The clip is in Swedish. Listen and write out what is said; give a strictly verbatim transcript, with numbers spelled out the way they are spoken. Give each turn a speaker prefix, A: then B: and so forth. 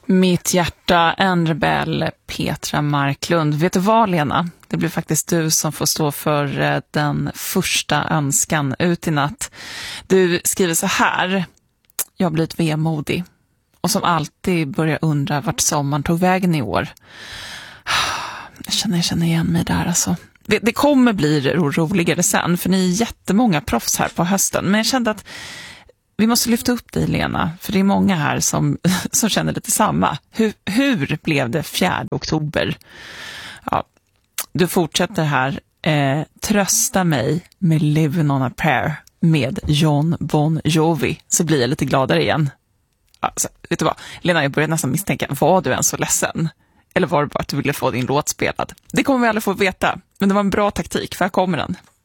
A: Mitt hjärta, en rebell, Petra Marklund. Vet du vad, Lena? Det blir faktiskt du som får stå för den första önskan ut i natt. Du skriver så här: jag har blivit vemodig och som alltid börjar undra vart sommaren tog vägen i år. Jag känner, jag känner igen mig där alltså. Det, det kommer bli ro, roligare sen, för ni är jättemånga proffs här på hösten. Men jag kände att vi måste lyfta upp dig, Lena, för det är många här som, som känner lite samma. Hur, hur blev det fjärde oktober? Ja, du fortsätter här. Eh, trösta mig med Living on a Prayer med Jon Bon Jovi, så blir jag lite gladare igen. Alltså, vet du vad? Lena, jag började nästan misstänka, var du än så ledsen? Eller var det bara att du ville få din låt spelad? Det kommer vi aldrig få veta, men det var en bra taktik, för här kommer den.